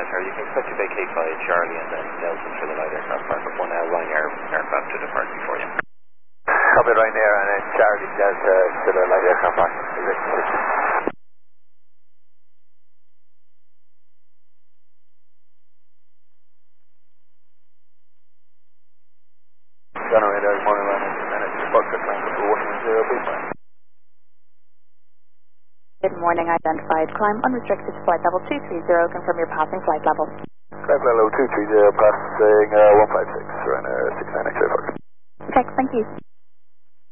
Charlie. You can expect to vacate by Charlie and then Nelson for the light aircraft park with one Ryanair aircraft to depart before you. Copy Ryanair and then Charlie Delta to the light aircraft park. Runway there, morning running, and it's Foxtrot climb to 110 big line. Good morning, identified. Climb unrestricted to flight level 230, confirm your passing flight level. Climb level 230, passing 156, Ryanair 69 X-ray Fox. Okay, thank you.